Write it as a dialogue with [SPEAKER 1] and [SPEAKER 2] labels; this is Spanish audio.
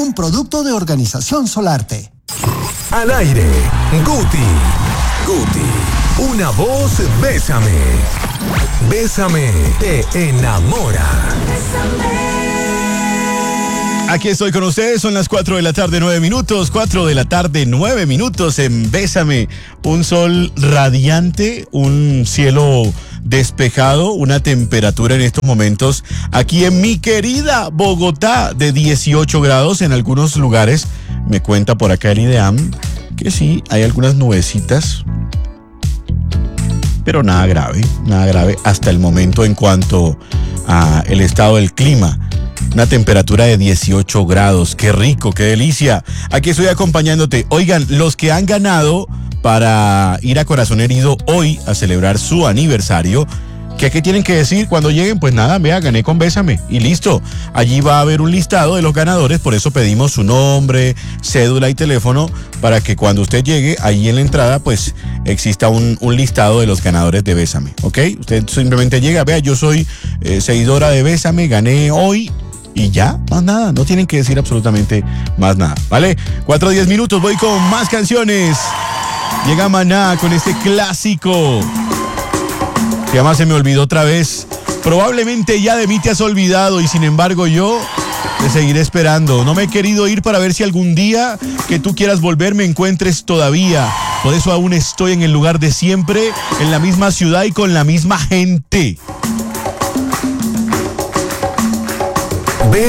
[SPEAKER 1] un producto de Organización Solarte.
[SPEAKER 2] Al aire, Guti, una voz, bésame. Bésame, te enamora.
[SPEAKER 3] Aquí estoy con ustedes, son las 4 de la tarde, 9 minutos, 4 de la tarde, 9 minutos en Bésame. Un sol radiante, un cielo despejado, una temperatura en estos momentos aquí en mi querida Bogotá de 18 grados en algunos lugares. Me cuenta por acá el IDEAM que sí, hay algunas nubecitas, pero nada grave hasta el momento en cuanto a el estado del clima. Una temperatura de 18 grados. ¡Qué rico, qué delicia! Aquí estoy acompañándote. Oigan, los que han ganado para ir a Corazón Herido hoy a celebrar su aniversario, ¿qué tienen que decir cuando lleguen? Pues nada, vea, gané con Bésame y listo. Allí va a haber un listado de los ganadores, por eso pedimos su nombre, cédula y teléfono para que cuando usted llegue, ahí en la entrada, pues exista un listado de los ganadores de Bésame, ¿ok? Usted simplemente llega, vea, yo soy seguidora de Bésame, gané hoy. Y ya, más nada, no tienen que decir absolutamente más nada, ¿vale? 4:10 minutos, voy con más canciones. Llega Maná con este clásico que además se me olvidó otra vez. Probablemente ya de mí te has olvidado y sin embargo yo te seguiré esperando. No me he querido ir para ver si algún día que tú quieras volver me encuentres todavía. Por eso aún estoy en el lugar de siempre, en la misma ciudad y con la misma gente.